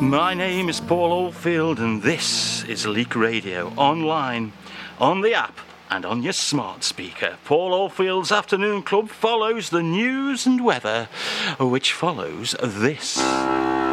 My name is Paul Oldfield and this is Leak Radio, online, on the app and on your smart speaker. Paul Oldfield's Afternoon Club follows the news and weather, which follows this.